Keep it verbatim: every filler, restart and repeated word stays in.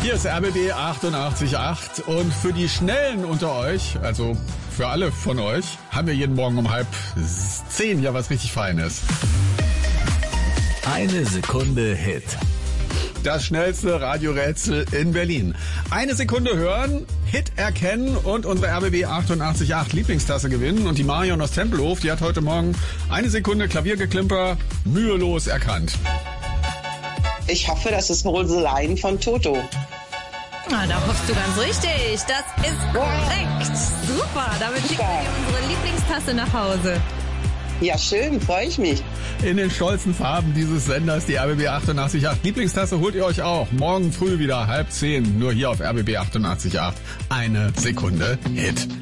Hier ist R B B achtundachtzig Komma acht und für die Schnellen unter euch, also für alle von euch, haben wir jeden Morgen um halb zehn ja was richtig Feines. Eine Sekunde Hit. Das schnellste Radiorätsel in Berlin. Eine Sekunde hören, Hit erkennen und unsere R B B achtundachtzig Komma acht Lieblingstasse gewinnen. Und die Marion aus Tempelhof, die hat heute Morgen eine Sekunde Klaviergeklimper mühelos erkannt. Ich hoffe, das ist Roseleien von Toto. Na, da hoffst du ganz richtig. Das ist korrekt. Super, damit schicken wir unsere Lieblingstasse nach Hause. Ja, schön, freue ich mich. In den stolzen Farben dieses Senders, die R B B achtundachtzig Komma acht Lieblingstasse holt ihr euch auch. Morgen früh wieder halb zehn, nur hier auf R B B achtundachtzig Komma acht. Eine Sekunde Hit.